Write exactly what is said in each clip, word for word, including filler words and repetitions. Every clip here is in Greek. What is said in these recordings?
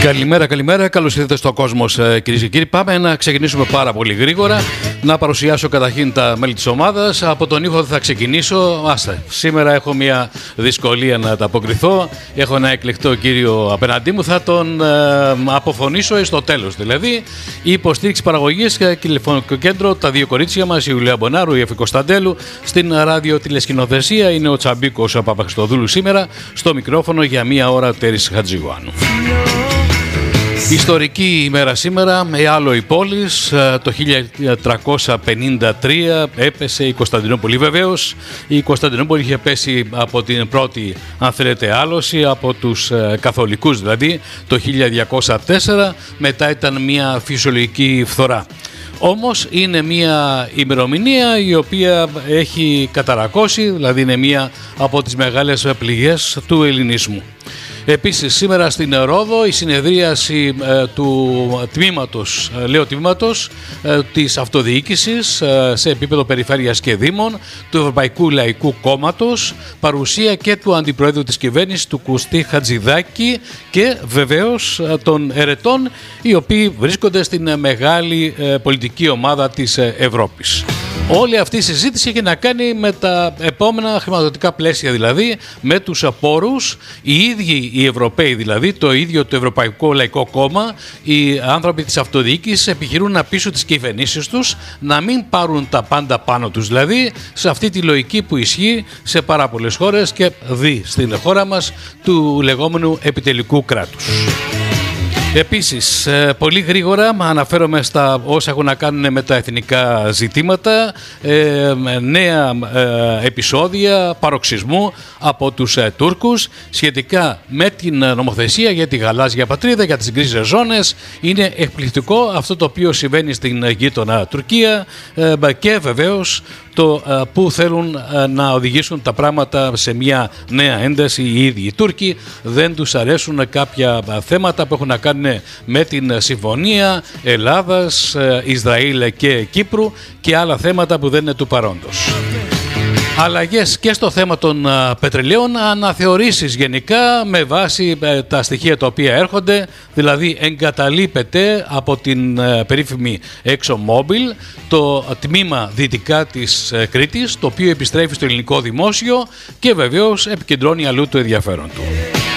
Καλημέρα, καλημέρα. Καλώς ήρθατε στο Κόσμος, κυρίες και κύριοι. Πάμε να ξεκινήσουμε πάρα πολύ γρήγορα. Να παρουσιάσω καταρχήν τα μέλη της ομάδας. Από τον ήχο θα ξεκινήσω. Άστε, σήμερα έχω μια δυσκολία να τα αποκριθώ. Έχω ένα εκλεκτό κύριο απέναντί μου. Θα τον ε, αποφωνήσω στο τέλος. Δηλαδή, η υποστήριξη παραγωγής και τηλεφωνικό κέντρο, τα δύο κορίτσια μας, η Ιουλία Μπονάρου, η Εφη Κωνσταντέλου. Στην ραδιοτηλεσκηνοθεσία είναι ο Τσαμπίκος ο Παπαχριστοδούλου σήμερα. Στο μικρόφωνο για μία ώρα Τέρης Χατζηγουάνου. Ιστορική ημέρα σήμερα, με άλλο η πόλης, το χίλια τριακόσια πενήντα τρία έπεσε η Κωνσταντινούπολη. Βεβαίως η Κωνσταντινούπολη είχε πέσει από την πρώτη, αν θέλετε, άλωση, από τους καθολικούς δηλαδή, το χίλια διακόσια τέσσερα, μετά ήταν μια φυσιολογική φθορά. Όμως είναι μια ημερομηνία η οποία έχει καταρακώσει, δηλαδή είναι μια από τις μεγάλες πληγές του ελληνισμού. Επίσης σήμερα στην Ρόδο η συνεδρίαση ε, του τμήματος, ε, λέω τμήματος, ε, της αυτοδιοίκησης ε, σε επίπεδο περιφέρειας και δήμων του Ευρωπαϊκού Λαϊκού Κόμματος, παρουσία και του Αντιπροέδρου της κυβέρνησης του Κωστή Χατζηδάκη και βεβαίως ε, των ερετών, οι οποίοι βρίσκονται στην ε, μεγάλη ε, πολιτική ομάδα της ε, Ευρώπης. Όλη αυτή η συζήτηση έχει να κάνει με τα επόμενα χρηματοδοτικά πλαίσια, δηλαδή με τους πόρους. Οι ίδιοι οι Ευρωπαίοι, δηλαδή το ίδιο το Ευρωπαϊκό Λαϊκό Κόμμα, οι άνθρωποι της αυτοδιοίκησης επιχειρούν να πείσουν τις κυβερνήσεις τους να μην πάρουν τα πάντα πάνω τους, δηλαδή σε αυτή τη λογική που ισχύει σε πάρα πολλές χώρες και δει στην χώρα μας του λεγόμενου επιτελικού κράτους. Επίσης, πολύ γρήγορα αναφέρομαι στα όσα έχουν να κάνουν με τα εθνικά ζητήματα, ε, νέα ε, επεισόδια παροξισμού από τους ε, Τούρκους σχετικά με την νομοθεσία για τη γαλάζια πατρίδα, για τις γκρίζες ζώνες. Είναι εκπληκτικό αυτό το οποίο συμβαίνει στην γείτονα Τουρκία ε, και βεβαίως το ε, που θέλουν ε, να οδηγήσουν τα πράγματα σε μια νέα ένταση. Οι ίδιοι οι Τούρκοι δεν τους αρέσουν κάποια θέματα που έχουν να κάνουν με την συμφωνία Ελλάδας, Ισραήλ και Κύπρου και άλλα θέματα που δεν είναι του παρόντος. Αλλαγές και στο θέμα των πετρελαίων, αναθεωρήσεις γενικά με βάση τα στοιχεία τα οποία έρχονται, δηλαδή εγκαταλείπεται από την περίφημη ExxonMobil το τμήμα δυτικά της Κρήτης, το οποίο επιστρέφει στο ελληνικό δημόσιο και βεβαίως επικεντρώνει αλλού το ενδιαφέρον του.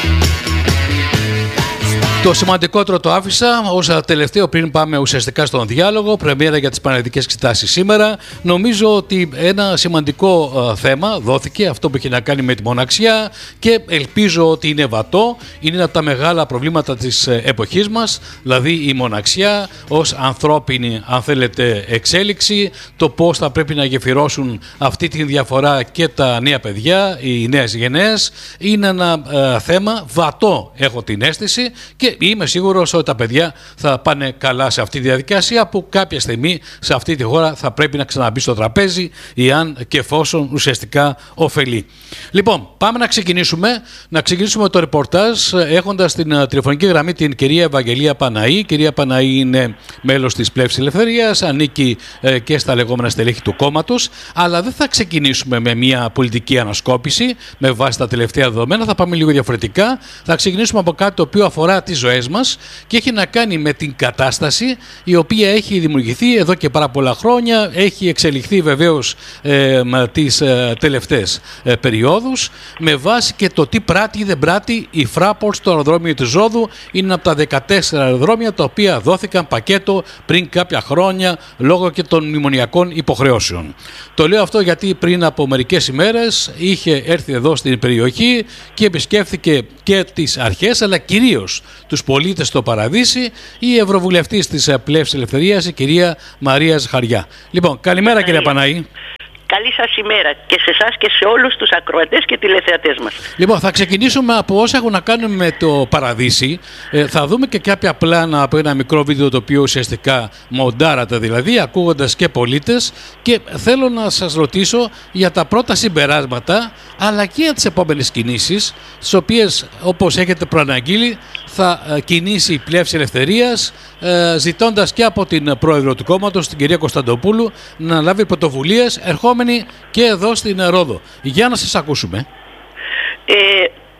Το σημαντικότερο το άφησα ως τελευταίο πριν πάμε ουσιαστικά στον διάλογο. Πρεμιέρα για τις πανελλαδικές εξετάσεις σήμερα. Νομίζω ότι ένα σημαντικό uh, θέμα δόθηκε, αυτό που έχει να κάνει με τη μοναξιά, και ελπίζω ότι είναι βατό. Είναι ένα από τα μεγάλα προβλήματα της εποχής μας, δηλαδή η μοναξιά ως ανθρώπινη, αν θέλετε, εξέλιξη, το πώς θα πρέπει να γεφυρώσουν αυτή τη διαφορά και τα νέα παιδιά, οι νέες γενναίες. Είναι ένα uh, θέμα βατό, έχω την αίσθηση, και είμαι σίγουρος ότι τα παιδιά θα πάνε καλά σε αυτή τη διαδικασία που κάποια στιγμή σε αυτή τη χώρα θα πρέπει να ξαναμπεί στο τραπέζι, εάν και εφόσον ουσιαστικά ωφελεί. Λοιπόν, πάμε να ξεκινήσουμε. Να ξεκινήσουμε το ρεπορτάζ έχοντας την τηλεφωνική γραμμή την κυρία Ευαγγελία Παναή. Η κυρία Παναή είναι μέλος της Πλεύσης Ελευθερίας, ανήκει ε, και στα λεγόμενα στελέχη του κόμματος. Αλλά δεν θα ξεκινήσουμε με μια πολιτική ανασκόπηση με βάση τα τελευταία δεδομένα. Θα πάμε λίγο διαφορετικά. Θα ξεκινήσουμε από κάτι το οποίο αφορά τις ζωές μας και έχει να κάνει με την κατάσταση η οποία έχει δημιουργηθεί εδώ και πάρα πολλά χρόνια, έχει εξελιχθεί βεβαίως ε, με τις ε, τελευταίες ε, περιόδους, με βάση και το τι πράττει ή δεν πράττει η Fraport στο αεροδρόμιο της Ρόδου. Είναι από τα δεκατέσσερα αεροδρόμια τα οποία δόθηκαν πακέτο πριν κάποια χρόνια λόγω και των μνημονιακών υποχρεώσεων. Το λέω αυτό γιατί πριν από μερικές ημέρες είχε έρθει εδώ στην περιοχή και επισκέφθηκε και τις αρχές, αλλά κυρίως τους πολίτες στο Παραδείσι, η Ευρωβουλευτής της Πλεύσης Ελευθερίας, η κυρία Μαρία Ζαχαριά. Λοιπόν, καλημέρα κυρία Παναή. Καλή σας ημέρα και σε εσάς και σε όλους τους ακροατές και τηλεθεατές μας. Λοιπόν, θα ξεκινήσουμε από όσα έχουν να κάνουν με το Παραδείσι. Ε, θα δούμε και κάποια πλάνα από ένα μικρό βίντεο το οποίο ουσιαστικά μοντάρατε, δηλαδή ακούγοντας και πολίτες, και θέλω να σας ρωτήσω για τα πρώτα συμπεράσματα αλλά και για τις επόμενες κινήσεις, τις οποίες, όπως έχετε προαναγγείλει, θα κινήσει η Πλεύση Ελευθερίας, ζητώντας και από την πρόεδρο του κόμματος, την κυρία Κωνσταντοπούλου, να λάβει πρωτοβουλίες ερχόμενη και εδώ στην Ρόδο. Για να σας ακούσουμε. Ε,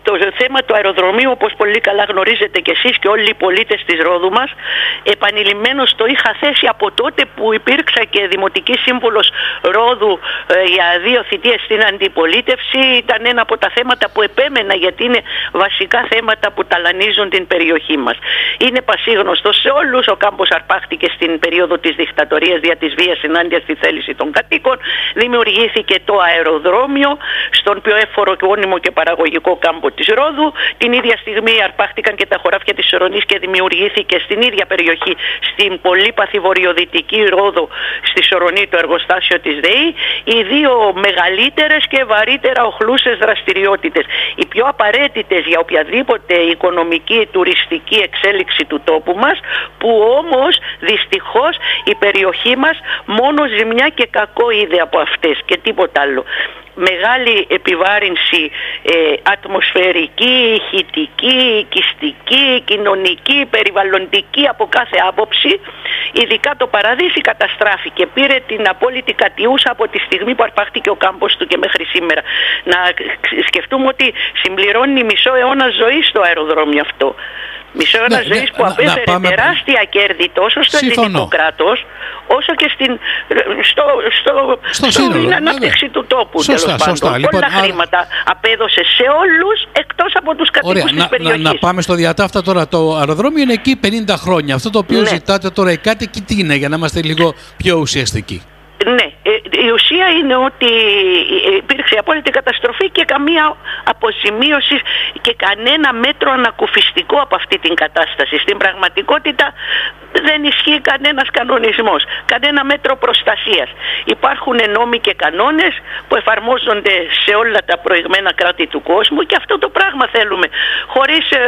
το θέμα του αεροδρομίου, όπως πολύ καλά γνωρίζετε κι εσείς και όλοι οι πολίτες της Ρόδου μας, επανειλημμένως το είχα θέσει από τότε που υπήρξα και δημοτική σύμβουλος Ρόδου ε, για δύο θητείες στην αντιπολίτευση. Ήταν ένα από τα θέματα που επέμενα, γιατί είναι βασικά θέματα που ταλανίζουν την περιοχή μας. Είναι πασίγνωστο σε όλους, ο κάμπος αρπάχτηκε στην περίοδο της δικτατορίας δια της βίας ενάντια στη θέληση των κατοίκων. Δημιουργήθηκε το αεροδρόμιο στον πιο έφορο και όνιμο και παραγωγικό κάμπο της Ρόδου. Την ίδια στιγμή αρπάχτηκαν και τα χωράφια της Σωρονής και δημιουργήθηκε στην ίδια περιοχή, στην πολύπαθη βορειοδυτική Ρόδο, στη Σωρονή, το εργοστάσιο της ΔΕΗ, οι δύο μεγαλύτερες και βαρύτερα οχλούσες δραστηριότητες. Οι πιο απαραίτητες για οποιαδήποτε οικονομική, τουριστική εξέλιξη του τόπου μας, που όμως δυστυχώς η περιοχή μας μόνο ζημιά και κακό είδε από αυτές και τίποτα άλλο. Μεγάλη επιβάρυνση ε, ατμοσφαιρική, ηχητική, οικιστική, κοινωνική, περιβαλλοντική, από κάθε άποψη. Ειδικά το Παραδείσι καταστράφηκε, πήρε την απόλυτη κατιούσα από τη στιγμή που αρπάχτηκε ο κάμπος του και μέχρι σήμερα. Να σκεφτούμε ότι συμπληρώνει μισό αιώνα ζωής στο αεροδρόμιο αυτό. Μισό αιώνα ναι, ζωής ναι, που απέφερε πάμε... τεράστια κέρδη τόσο στο ελληνικό κράτος, όσο και στην, στο, στο, στο, στο στην ανάπτυξη ναι, του τόπου. Σωστά, σωστά. Πολλά Λοιπόν, χρήματα άρα... απέδωσε σε όλους εκτός από τους κατοίκους της να, περιοχής. Να, να πάμε στο διατάφτα τώρα. Το αεροδρόμιο είναι εκεί πενήντα χρόνια. Αυτό το οποίο ναι. ζητάτε τώρα οι κάτοικοι τι είναι, για να είμαστε λίγο πιο ουσιαστικοί? Ναι, η ουσία είναι ότι υπήρξε απόλυτη καταστροφή και καμία αποζημίωση και κανένα μέτρο ανακουφιστικό από αυτή την κατάσταση. Στην πραγματικότητα δεν ισχύει κανένας κανονισμός, κανένα μέτρο προστασίας. Υπάρχουν νόμοι και κανόνες που εφαρμόζονται σε όλα τα προηγμένα κράτη του κόσμου και αυτό το πράγμα θέλουμε, χωρίς ε,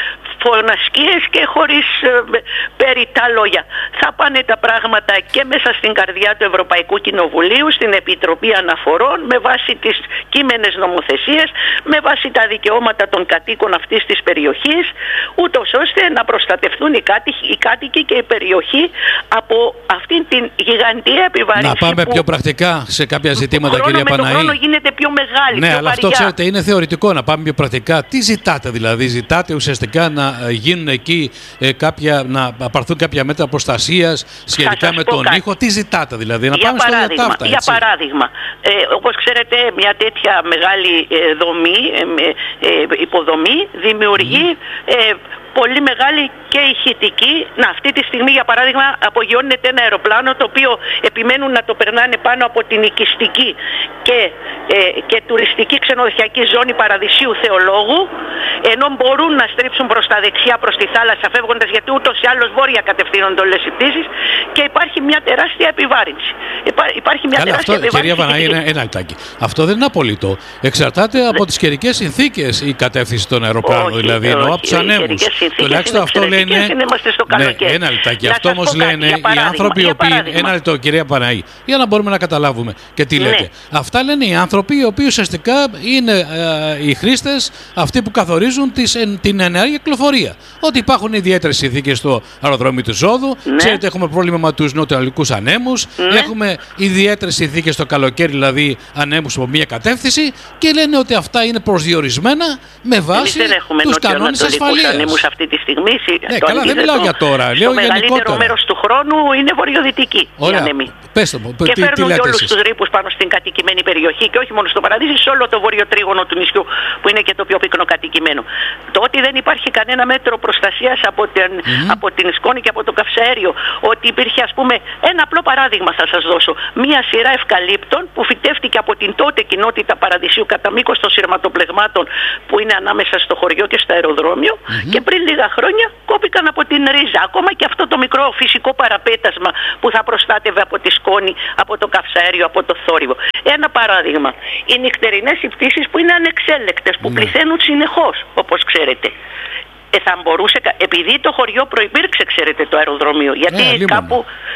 φωνασκίες και χωρίς ε, περιττά λόγια. Θα πάνε τα πράγματα και μέσα στην καρδιά του Ευρωπαϊκού Κοινοβουλίου, στην Επιτροπή Αναφορών, με βάση τις κείμενες νομοθεσίες, με βάση τα δικαιώματα των κατοίκων αυτής της περιοχής, ούτως ώστε να προστατευτούν οι κάτοικοι, οι κάτοικοι και η περιοχή από αυτήν την γιγαντιαία επιβάρυνση. Να πάμε πιο πρακτικά σε κάποια ζητήματα, κυρία Παναή. Με τον χρόνο γίνεται πιο μεγάλη, ναι, πιο αλλά βαριά. Αυτό ξέρετε είναι θεωρητικό. Να πάμε πιο πρακτικά. Τι ζητάτε δηλαδή? Ζητάτε ουσιαστικά να γίνουν εκεί ε, κάποια, να απαρθούν κάποια μέτρα προστασίας σχετικά με τον ήχο? Τι ζητάτε δηλαδή? Να για πάμε παράδειγμα, στο διατάφτα, για παράδειγμα ε, όπως ξέρετε, μια τέτοια μεγάλη ε, δομή, ε, ε, υποδομή δημιουργεί mm. ε, πολύ μεγάλη και ηχητική. Να, αυτή τη στιγμή για παράδειγμα απογειώνεται ένα αεροπλάνο το οποίο επιμένουν να το περνάνε πάνω από την οικιστική και, ε, και τουριστική ξενοδοχειακή ζώνη Παραδεισίου Θεολόγου, ενώ μπορούν να στρίψουν προς τα δεξιά, προς τη θάλασσα, φεύγοντας, γιατί ούτως ή άλλως βόρεια κατευθύνονται όλες οι πτήσεις, και υπάρχει μια τεράστια επιβάρυνση. Υπά, υπάρχει μια Καλά, τεράστια αυτό, επιβάρυνση. Κυρία Παναή, ένα, ένα λεπτάκι. Αυτό δεν είναι απολύτω. Εξαρτάται από τις καιρικές συνθήκες η κατεύθυνση των αεροπλάνων, δηλαδή εννοώ από τους ανέμους. Τουλάχιστον αυτό λένε. Ναι, ένα λεπτάκι. Αυτό όμως λένε οι άνθρωποι οι οποίοι. Ένα λεπτό, κυρία Παναή, για να μπορούμε να καταλάβουμε και τι λέτε. Ναι. Αυτά λένε οι άνθρωποι οι οποίοι ουσιαστικά είναι ε, οι χρήστες, αυτοί που καθορίζουν τις, ε, την ενέργεια κυκλοφορία. Ότι υπάρχουν ιδιαίτερες συνθήκες στο αεροδρόμιο του Ζώδου. Ναι. Ξέρετε, έχουμε πρόβλημα με τους νοτιοανατολικούς ανέμους. Ναι. Έχουμε ιδιαίτερες συνθήκες το καλοκαίρι, δηλαδή ανέμους από μία κατεύθυνση. Και λένε ότι αυτά είναι προσδιορισμένα με βάση τους κανόνες ασφαλείας. Αυτή τη στιγμή, ναι, το καλά, δεν μιλάω για τώρα. Το μεγαλύτερο μέρος του χρόνου είναι βορειοδυτική. Ωραία. Πες το, και τι, φέρνουν τι και όλους εσείς? τους ρήπους πάνω στην κατοικημένη περιοχή και όχι μόνο στο Παραδείσι, σε όλο το βόρειο τρίγωνο του νησιού που είναι και το πιο πυκνοκατοικημένο. Το ότι δεν υπάρχει κανένα μέτρο προστασίας από την, mm-hmm. από την σκόνη και από το καυσαέριο, ότι υπήρχε, ας πούμε, ένα απλό παράδειγμα θα σας δώσω, μία σειρά ευκαλύπτων που φυτεύτηκε από την τότε κοινότητα Παραδεισίου κατά μήκος των σειρματοπλεγμάτων που είναι ανάμεσα στο χωριό και στο αεροδρόμιο, mm-hmm. και πριν λίγα χρόνια κόπηκαν από την ρίζα. Ακόμα και αυτό το μικρό φυσικό παραπέτασμα που θα προστάτευε από τη σκόνη, από το καυσαέριο, από το θόρυβο. Ένα παράδειγμα. Οι νυχτερινές πτήσεις που είναι ανεξέλεκτες, που mm. πληθαίνουν συνεχώς, όπως ξέρετε. Ε, θα μπορούσε, επειδή το χωριό προϋπήρξε, ξέρετε, το αεροδρόμιο, γιατί yeah, κάπου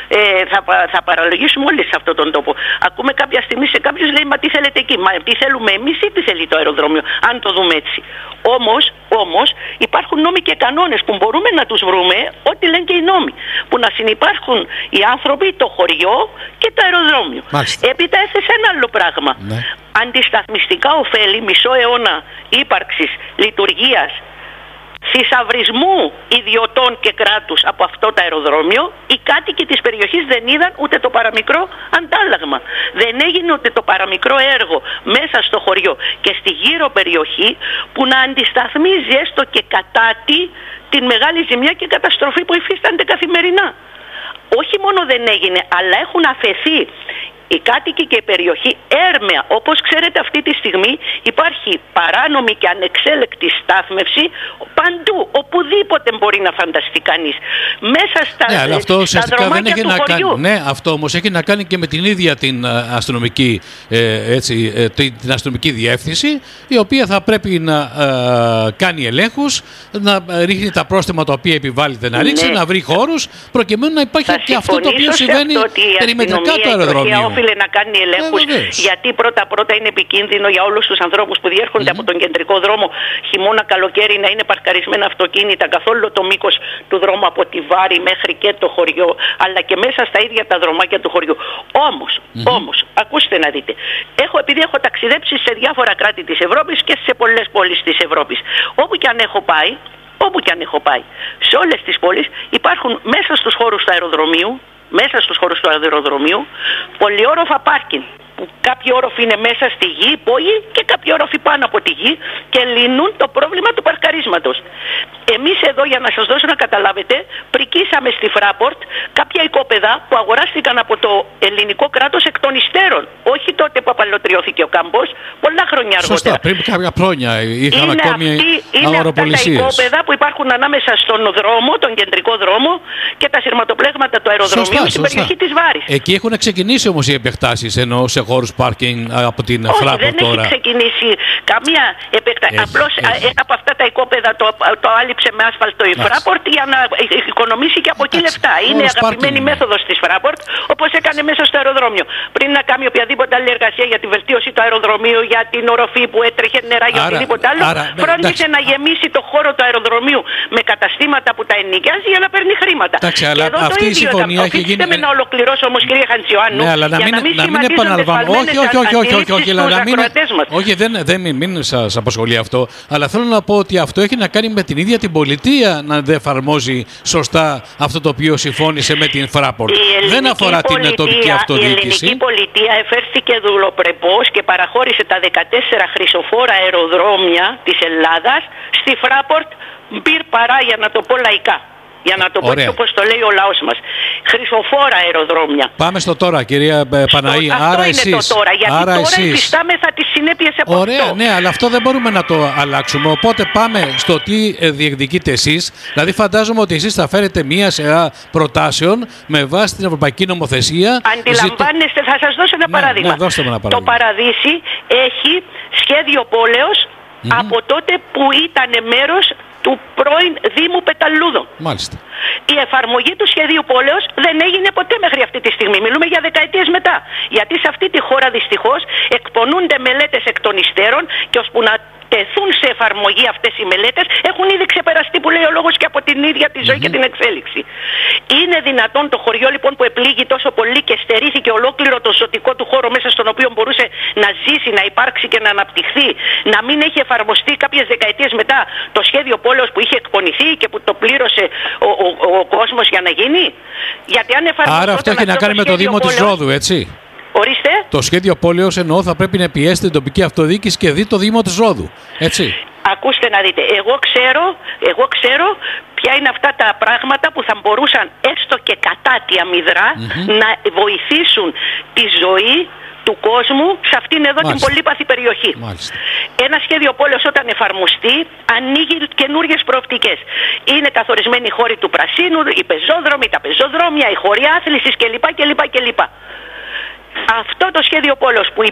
ε, θα, θα παραλογίσουμε όλοι σε αυτόν τον τόπο. Ακούμε κάποια στιγμή σε κάποιους λέει, μα τι θέλετε εκεί, μα τι θέλουμε εμείς ή τι θέλει το αεροδρόμιο, αν το δούμε έτσι. Όμως, όμως υπάρχουν νόμοι και κανόνες που μπορούμε να τους βρούμε, ό,τι λένε και οι νόμοι. Που να συνυπάρχουν οι άνθρωποι, το χωριό και το αεροδρόμιο. Μάλιστα. Έπειτα έθεσε ένα άλλο πράγμα. Ναι. Αντισταθμιστικά ωφέλη μισό αιώνα ύπαρξης, λειτουργίας, θησαυρισμού ιδιωτών και κράτους από αυτό το αεροδρόμιο, οι κάτοικοι της περιοχής δεν είδαν ούτε το παραμικρό αντάλλαγμα. Δεν έγινε ούτε το παραμικρό έργο μέσα στο χωριό και στη γύρω περιοχή που να αντισταθμίζει έστω και κατά τη την μεγάλη ζημιά και καταστροφή που υφίστανται καθημερινά. Όχι μόνο δεν έγινε, αλλά έχουν αφαιθεί οι κάτοικοι και η περιοχή έρμεα. Όπως ξέρετε αυτή τη στιγμή υπάρχει παράνομη και ανεξέλεκτη στάθμευση παντού, οπουδήποτε μπορεί να φανταστεί κανείς. Μέσα στα, ναι, αλλά αυτό στα δρομάκια δεν έχει του να χωριού. Κάνει, ναι, αυτό όμως έχει να κάνει και με την ίδια την αστυνομική, ε, έτσι, ε, την αστυνομική διεύθυνση, η οποία θα πρέπει να ε, κάνει ελέγχους, να ρίχνει τα πρόστιμα τα οποία επιβάλλεται να ρίξει, ναι, να βρει χώρους, προκειμένου να υπάρχει θα και αυτό το οποίο συμβαίνει περιμετρικά το αεροδρόμιο. Οφείλει να κάνει ελέγχους, ε, γιατί πρώτα-πρώτα είναι επικίνδυνο για όλους τους ανθρώπους που διέρχονται mm-hmm. από τον κεντρικό δρόμο χειμώνα, καλοκαίρι να είναι παρκαρισμένα αυτοκίνητα καθ' όλο το μήκος του δρόμου από τη Βάρη μέχρι και το χωριό, αλλά και μέσα στα ίδια τα δρομάκια του χωριού. Όμως, mm-hmm. όμως, ακούστε να δείτε, έχω, επειδή έχω ταξιδέψει σε διάφορα κράτη της Ευρώπης και σε πολλές πόλεις της Ευρώπης, όπου και αν έχω πάει, όπου και αν έχω πάει, σε όλες τις πόλεις υπάρχουν μέσα στους χώρους του αεροδρομίου, μέσα στους χώρους του αεροδρομίου, πολυόροφα πάρκινγκ, που κάποιοι όροφοι είναι μέσα στη γη, υπόγειοι, και κάποιοι όροφοι πάνω από τη γη και λύνουν το πρόβλημα του παρκαρίσματος. Εμείς εδώ, για να σας δώσω να καταλάβετε, πρικήσαμε στη Fraport κάποια οικόπεδα που αγοράστηκαν από το ελληνικό κράτος εκ των υστέρων. Όχι τότε που απαλωτριώθηκε ο κάμπος, πολλά χρόνια αργότερα. Σωστά, πριν κάποια χρόνια είχαμε είναι ακόμη Είναι αγοροπολισίες. αυτά τα οικόπεδα που υπάρχουν ανάμεσα στον δρόμο, τον κεντρικό δρόμο, και τα σειρματοπλέγματα του αεροδρομίου στην περιοχή της Βάρης. Εκεί έχουν ξεκινήσει όμως οι επεκτάσεις, ενώ σε χώρους πάρκινγκ από την Fraport τώρα. Όχι, δεν έχει ξεκινήσει καμία επεκτάση. Απλώς έχει. από αυτά τα οικόπεδα το, το άλυψε με άσφαλτο η Fraport για να οικονομήσει και από εκεί λεφτά. Είναι αγαπημένη μέθοδος της Fraport, όπως έκανε μέσα στο αεροδρόμιο. Πριν να κάνει οποιαδήποτε άλλη εργασία για τη βελτίωση του αεροδρομίου, για την οροφή που έτρεχε νερά, για οτιδήποτε άλλο, άρα, φρόντισε να γεμίσει το χώρο του αεροδρομίου με καταστήματα που τα ενοικιάζει για να παίρνει χρήματα. Εντάξει, αλλά και εδώ αυτή η συμφωνία έχει γίνει. Με να ολοκληρώσω όμως, κύριε Χαντσιωάννου, ναι, αλλά να μην, να μην επαναλαμβάνω. Όχι, όχι, όχι, όχι, όχι, όχι, να μην, όχι, δεν, δεν μην, μην σας απασχολεί αυτό. Αλλά θέλω να πω ότι αυτό έχει να κάνει με την ίδια την πολιτεία να δεν εφαρμόζει σωστά αυτό το οποίο συμφώνησε με την Fraport. Δεν αφορά πολιτεία, την τοπική αυτοδιοίκηση. Η ελληνική πολιτεία εφέρθηκε δουλοπρεπώς και παραχώρησε τα δεκατέσσερα χρυσοφόρα αεροδρόμια της Ελλάδας στη Fraport μπυρ παρά, για να το πω λαϊκά. Για να το πω έτσι όπως το λέει ο λαός μας. Χρυσοφόρα αεροδρόμια. Πάμε στο τώρα, κυρία Παναή. Αυτό άρα είναι εσείς, το τώρα. Γιατί άρα τώρα εσείς... υφιστάμεθα τις συνέπειες από Ωραία, αυτό. ναι, αλλά αυτό δεν μπορούμε να το αλλάξουμε. Οπότε πάμε στο τι διεκδικείτε εσείς. Δηλαδή, φαντάζομαι ότι εσείς θα φέρετε μία σειρά προτάσεων με βάση την ευρωπαϊκή νομοθεσία. Αντιλαμβάνεστε, θα σας δώσω ένα ναι, παράδειγμα. Ναι, δώστε μου ένα παράδειγμα. Το Παραδείσι έχει σχέδιο πόλεως mm-hmm. από τότε που ήταν μέρος του πρώην Δήμου Πεταλούδων. Μάλιστα. Η εφαρμογή του σχεδίου πόλεως δεν έγινε ποτέ μέχρι αυτή τη στιγμή. Μιλούμε για δεκαετίες μετά. Γιατί σε αυτή τη χώρα δυστυχώς εκπονούνται μελέτες εκ των υστέρων και ώσπου να τεθούν σε εφαρμογή αυτές οι μελέτες έχουν ήδη ξεπεραστεί, που λέει ο λόγος, και από την ίδια τη ζωή mm-hmm. και την εξέλιξη. Είναι δυνατόν το χωριό λοιπόν που επλήγει τόσο πολύ και στερήθηκε ολόκληρο το ζωτικό του χώρο μέσα στον οποίο μπορούσε να ζήσει, να υπάρξει και να αναπτυχθεί, να μην έχει εφαρμοστεί κάποιες δεκαετίες μετά το σχέδιο πόλεως που είχε εκπονηθεί και που το πλήρωσε ο, ο, ο, ο κόσμος για να γίνει? Γιατί αν εφαρμοστεί. Άρα αυτό έχει να κάνει με το Δήμο της Ρόδου, έτσι. Ορίστε. Το σχέδιο πόλεως εννοώ θα πρέπει να πιέσει την τοπική αυτοδιοίκηση και δει το Δήμο της Ρόδου. Έτσι. Ακούστε να δείτε. Εγώ ξέρω, εγώ ξέρω ποια είναι αυτά τα πράγματα που θα μπορούσαν έστω και κατά τη αμυδρά mm-hmm. να βοηθήσουν τη ζωή του κόσμου σε αυτήν εδώ Μάλιστα. την πολύπαθη περιοχή. Μάλιστα. Ένα σχέδιο πόλεως όταν εφαρμοστεί ανοίγει καινούριες προοπτικές. Είναι καθορισμένοι οι χώροι του πρασίνου, οι πεζόδρομοι, τα πεζοδρόμια, οι χώροι άθλησης κλπ. κλπ, κλπ. Αυτό το σχέδιο πόλεως που